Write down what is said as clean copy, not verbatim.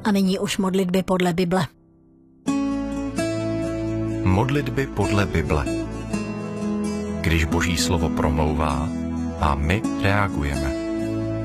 A nyní už modlitby podle Bible. Modlitby podle Bible. Když Boží slovo promlouvá a my reagujeme.